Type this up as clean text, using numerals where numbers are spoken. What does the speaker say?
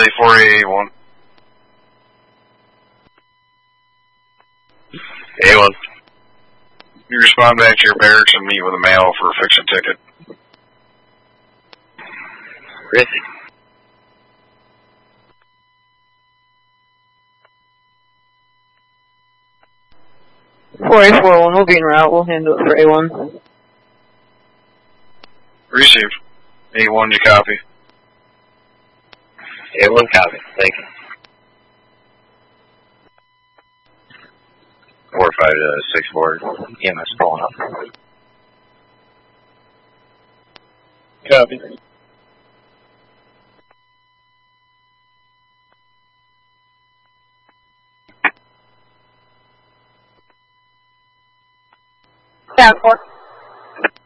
Daily 4A1. A1. You respond back to your barracks and meet with a mail for a fix a ticket. Risk. A41, we'll be en route. We'll handle it for A1. Received. A1, you copy. A1 copy. Thank you. 4564. EMS pulling up. Copy. Down 4.